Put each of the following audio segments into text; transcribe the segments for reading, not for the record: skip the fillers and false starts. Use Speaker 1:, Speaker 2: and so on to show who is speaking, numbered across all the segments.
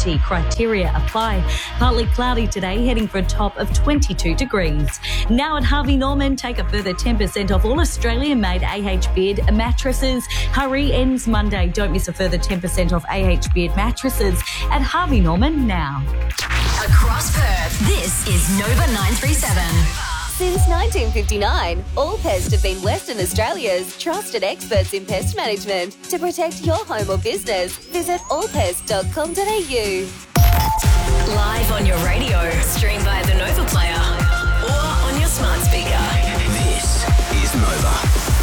Speaker 1: eligibility criteria apply. Partly cloudy today, heading for a top of 22 degrees. Now at Harvey Norman, take a further 10% off all Australian-made AH Beard mattresses. Hurry ends Monday. Don't miss a further 10% off AH Beard mattresses at Harvey Norman now.
Speaker 2: Across Perth, this is Nova 937.
Speaker 3: Since 1959, All Pest have been Western Australia's trusted experts in pest management. To protect your home or business, visit allpest.com.au.
Speaker 2: Live on your radio, stream via the Nova Player, or on your smart speaker.
Speaker 4: This is Nova.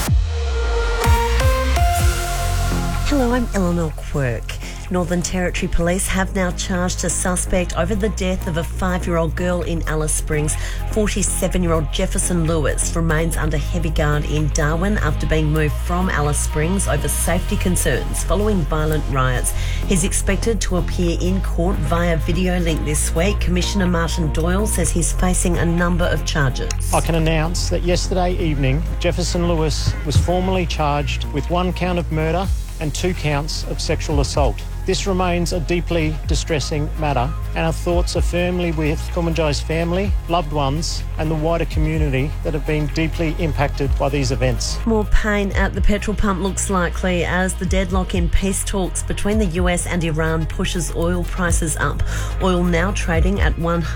Speaker 5: Hello, I'm Eleanor Quirk. Northern Territory Police have now charged a suspect over the death of a 5-year-old girl in Alice Springs. 47-year-old Jefferson Lewis remains under heavy guard in Darwin after being moved from Alice Springs over safety concerns following violent riots. He's expected to appear in court via video link this week. Commissioner Martin Doyle says he's facing a number of charges.
Speaker 6: I can announce that yesterday evening, Jefferson Lewis was formally charged with 1 count of murder and 2 counts of sexual assault. This remains a deeply distressing matter, and our thoughts are firmly with Kumanjai's family, loved ones, and the wider community that have been deeply impacted by these events.
Speaker 5: More pain at the petrol pump looks likely as the deadlock in peace talks between the US and Iran pushes oil prices up. Oil now trading at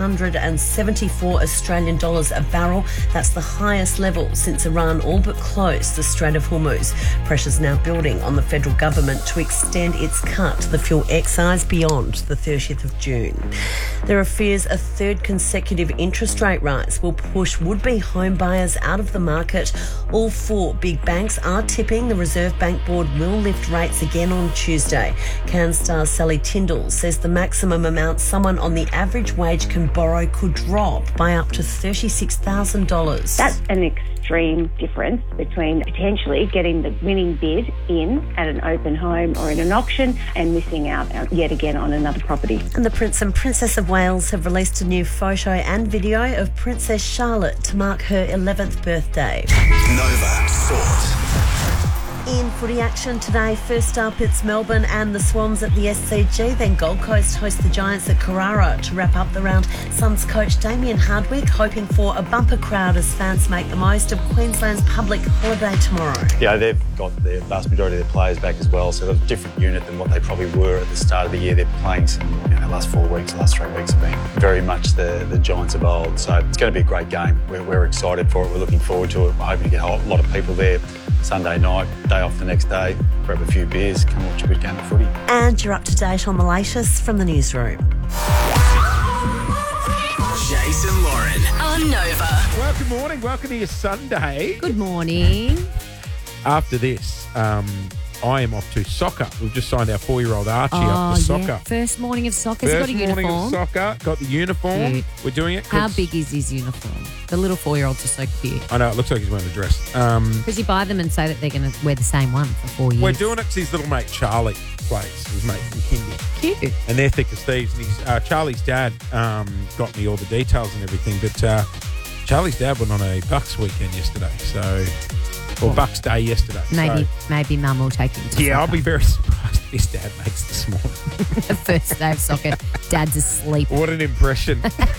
Speaker 5: 174 Australian dollars a barrel. That's the highest level since Iran all but closed the Strait of Hormuz. Pressure's now building on the federal government to extend its cut to the fuel excise beyond the 30th of June. There are fears a third consecutive interest rate rise will push would-be home buyers out of the market. All 4 big banks are tipping the Reserve Bank Board will lift rates again on Tuesday. CanStar's Sally Tyndall says the maximum amount someone on the average wage can borrow could drop by up to $36,000.
Speaker 7: That's an extreme difference between potentially getting the winning bid in at an open home or in an auction and missing out yet again on another property.
Speaker 5: And the Prince and Princess of Wales have released a new photo and video of Princess Charlotte to mark her 11th birthday.
Speaker 4: Nova Sport.
Speaker 5: In footy action today, first up it's Melbourne and the Swans at the SCG, then Gold Coast host the Giants at Carrara to wrap up the round. Suns coach Damien Hardwick hoping for a bumper crowd as fans make the most of Queensland's public holiday tomorrow.
Speaker 8: Yeah, they've got the vast majority of their players back as well, so they're a different unit than what they probably were at the start of the year. They're playing some, the last 4 weeks, the last 3 weeks have been very much the Giants of old, so it's going to be a great game. We're excited for it, we're looking forward to it, we're hoping to get a lot of people there Sunday night, day off the next day, grab a few beers, come watch a good game of footy.
Speaker 5: And you're up to date on the latest from the newsroom.
Speaker 4: Jason Lauren
Speaker 2: On Nova.
Speaker 9: Well, good morning. Welcome to your Sunday.
Speaker 10: Good morning.
Speaker 9: After this, I am off to soccer. We've just signed our 4-year-old Archie up for soccer.
Speaker 10: Yeah. First morning of soccer.
Speaker 9: First
Speaker 10: He's got a
Speaker 9: morning
Speaker 10: uniform.
Speaker 9: of soccer. Got the uniform.
Speaker 10: Cute.
Speaker 9: We're doing it.
Speaker 10: How big is his uniform? The little 4-year-olds are so cute.
Speaker 9: I know, it looks like he's wearing a dress.
Speaker 10: Because you buy them and say that they're going to wear the same one for 4 years.
Speaker 9: We're doing it because his little mate Charlie plays. His mate from Kindy.
Speaker 10: Cute.
Speaker 9: And they're thick as thieves. And Charlie's dad got me all the details and everything. But Charlie's dad went on a Bucks weekend yesterday. Or Bucks Day yesterday.
Speaker 10: Maybe Mum will take him to
Speaker 9: Yeah,
Speaker 10: soccer.
Speaker 9: I'll be very surprised if his dad makes this morning.
Speaker 10: The first day of soccer. Dad's asleep.
Speaker 9: What an impression.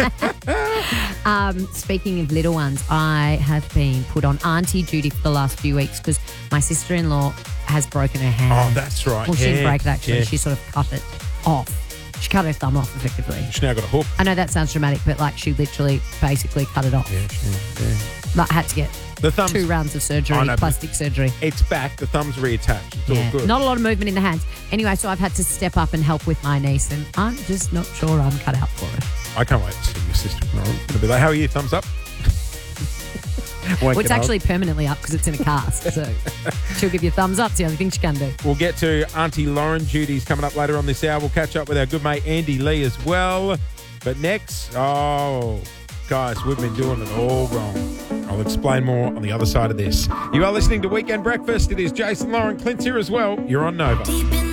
Speaker 10: Speaking of little ones, I have been put on auntie duty for the last few weeks because my sister-in-law has broken her hand.
Speaker 9: Oh, that's right.
Speaker 10: Well, she didn't break it actually.
Speaker 9: Yeah.
Speaker 10: She sort of cut it off. She cut her thumb off effectively.
Speaker 9: She's now got a hook.
Speaker 10: I know that sounds dramatic, but like she literally basically cut it off.
Speaker 9: Yeah.
Speaker 10: But had to get
Speaker 9: The thumb's
Speaker 10: 2 rounds of surgery,
Speaker 9: I know,
Speaker 10: plastic surgery.
Speaker 9: It's back. The thumb's reattached. It's all good.
Speaker 10: Not a lot of movement in the hands. Anyway, so I've had to step up and help with my niece, and I'm just not sure I'm cut out for it.
Speaker 9: I can't wait to see your sister tomorrow. It'll be like, how are you? Thumbs up?
Speaker 10: Well, it's actually permanently up because it's in a cast. So she'll give you a thumbs up. It's the only thing she can do.
Speaker 9: We'll get to Auntie Lauren duties coming up later on this hour. We'll catch up with our good mate Andy Lee as well. But next, guys, we've been doing it all wrong. I'll explain more on the other side of this. You are listening to Weekend Breakfast. It is Jason Lauren. Clint's here as well. You're on Nova.